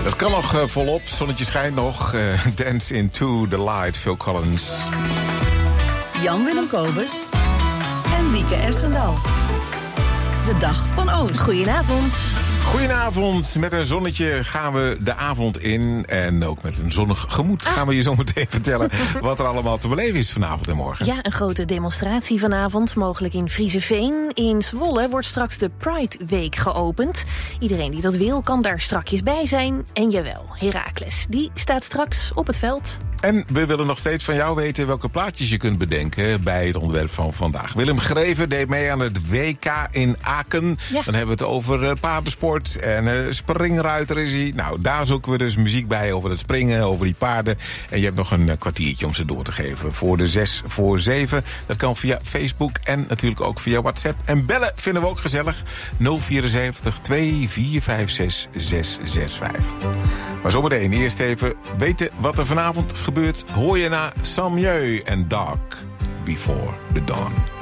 Dat kan nog volop. Zonnetje schijnt nog. Dance into the light. Phil Collins. Jan-Willem Kobus en Wieke Essendal. De dag van Oost. Goedenavond. Goedenavond. Met een zonnetje gaan we de avond in. En ook met een zonnig gemoed gaan we je zo meteen vertellen wat er allemaal te beleven is vanavond en morgen. Ja, een grote demonstratie vanavond, mogelijk in Frieseveen. In Zwolle wordt straks de Pride Week geopend. Iedereen die dat wil kan daar strakjes bij zijn. En jawel, Heracles, die staat straks op het veld. En we willen nog steeds van jou weten welke plaatjes je kunt bedenken bij het onderwerp van vandaag. Willem Greven deed mee aan het WK in Aken. Ja. Dan hebben we het over paardensport en springruiter is hij. Nou, daar zoeken we dus muziek bij over het springen, over die paarden. En je hebt nog een kwartiertje om ze door te geven voor de 6 voor 7. Dat kan via Facebook en natuurlijk ook via WhatsApp. En bellen vinden we ook gezellig. 074 2456 665. Maar zometeen eerst even weten wat er vanavond gebeurt. Hoor je naar Sam Jeu en Dark Before the Dawn.